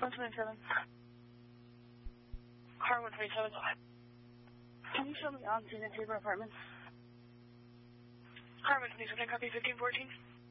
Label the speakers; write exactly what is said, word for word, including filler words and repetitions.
Speaker 1: one twenty-seven.
Speaker 2: Car one twenty-seven.
Speaker 1: Can you show me on Tina Tabor Apartments?
Speaker 2: Car one twenty-seven, copy fifteen fourteen.